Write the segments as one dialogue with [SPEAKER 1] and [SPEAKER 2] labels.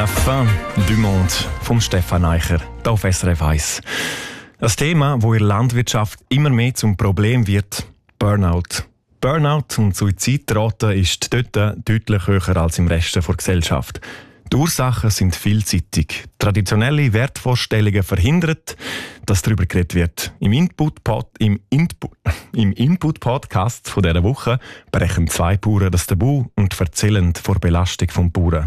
[SPEAKER 1] La fin du monde vom Stefan Eicher, hier auf SRF 1. Ein Thema, das in der Landwirtschaft immer mehr zum Problem wird: Burnout. Burnout und Suizidrate ist dort deutlich höher als im Rest der Gesellschaft. Die Ursachen sind vielseitig. Traditionelle Wertvorstellungen verhindern, dass darüber geredet wird. Im Input-Podcast von dieser Woche brechen 2 Bauern das Tabu und erzählen von der Belastung des Bauern.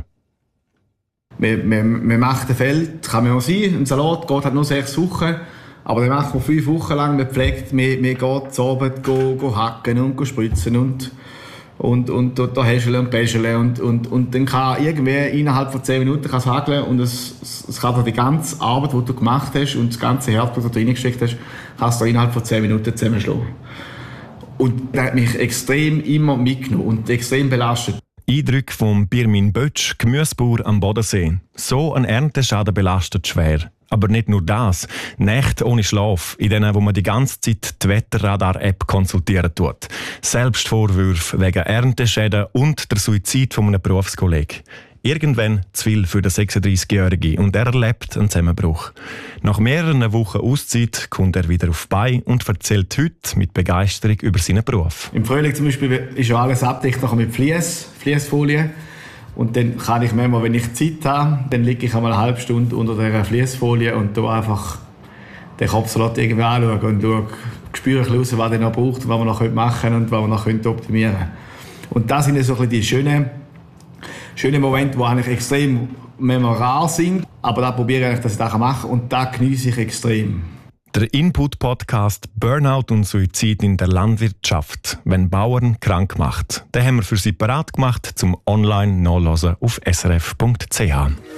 [SPEAKER 2] Man macht ein Feld, kann man auch sein, ein Salat geht halt nur 6 Wochen, aber dann macht man 5 Wochen lang, man pflegt, man geht zu Abend go hacken und spritzen und da häscheln und bäscheln und dann kann irgendwie innerhalb von 10 Minuten es hageln und es kann die ganze Arbeit, die du gemacht hast und das ganze Herzblut, das du reingesteckt hast, kannst du innerhalb von 10 Minuten zusammenschlagen. Und das hat mich extrem immer mitgenommen und extrem belastet.
[SPEAKER 1] Eindrücke von Birmin Bötsch, Gemüsebauer am Bodensee. So ein Ernteschaden belastet schwer. Aber nicht nur das. Nächte ohne Schlaf, in denen wo man die ganze Zeit die Wetterradar-App konsultieren tut. Selbstvorwürfe wegen Ernteschäden und der Suizid von einem Berufskollegen. Irgendwann zu viel für den 36-Jährigen und er erlebt einen Zusammenbruch. Nach mehreren Wochen Auszeit kommt er wieder auf die Beine und erzählt heute mit Begeisterung über seinen Beruf.
[SPEAKER 2] Im Frühling zum Beispiel ist ja alles abgedeckt mit Fliessfolie. Und dann kann ich manchmal, wenn ich Zeit habe, dann liege ich einmal eine halbe Stunde unter dieser Fliessfolie und da einfach den Kopfsalat irgendwie anschauen und spüre ein bisschen, was er noch braucht, was wir noch machen können und was wir noch optimieren können. Und das sind so ein bisschen die schönen Momente, die eigentlich extrem rar sind, aber da probiere ich, dass ich das machen kann und das genieße ich extrem.
[SPEAKER 1] Der Input-Podcast «Burnout und Suizid in der Landwirtschaft, wenn Bauern krank macht». Den haben wir für Sie parat gemacht zum Online-Nachhören auf srf.ch.